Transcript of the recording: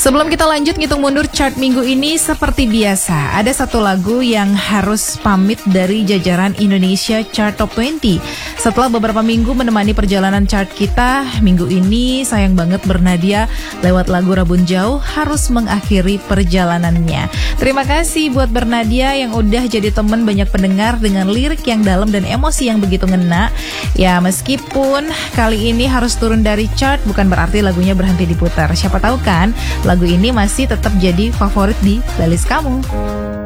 Sebelum kita lanjut ngitung mundur chart minggu ini, seperti biasa, ada satu lagu yang harus pamit dari jajaran Indonesia Chart Top 20. Setelah beberapa minggu menemani perjalanan chart kita, minggu ini sayang banget Bernadia lewat lagu Rabun Jauh harus mengakhiri perjalanannya. Terima kasih buat Bernadia yang udah jadi temen banyak pendengar dengan lirik yang dalam dan emosi yang begitu ngena. Ya, meskipun kali ini harus turun dari chart, bukan berarti lagunya berhenti diputar. Siapa tahu kan lagu ini masih tetap jadi favorit di playlist kamu.